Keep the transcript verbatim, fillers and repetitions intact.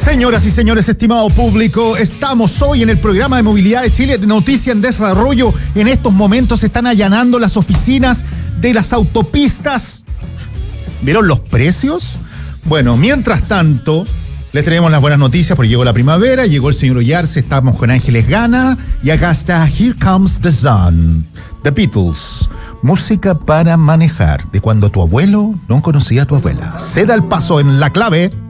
Señoras y señores, estimado público, estamos hoy en el programa de Movilidad de Chile, de Noticia en Desarrollo. En estos momentos se están allanando las oficinas de las autopistas. ¿Vieron los precios? Bueno, mientras tanto, les traemos las buenas noticias porque llegó la primavera, llegó el señor Ollarse, estamos con Ángeles Gana y acá está Here Comes the Sun, The Beatles. Música para manejar, de cuando tu abuelo no conocía a tu abuela. Ceda el paso en La Clave.